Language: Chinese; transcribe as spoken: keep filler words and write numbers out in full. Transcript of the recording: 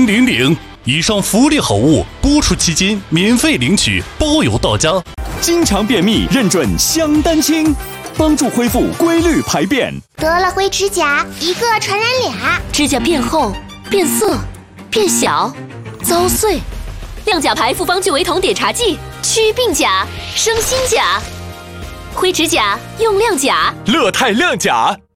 零零零。以上福利好物播出期间免费领取，包邮到家。 经常便秘，认准香丹清，帮助恢复规律排便。 得了灰指甲，一个传染俩， 指甲变厚、变色、变小、遭碎。亮甲牌复方聚维酮碘茶剂，祛病甲，生新甲。灰指甲用亮甲， 乐泰亮甲。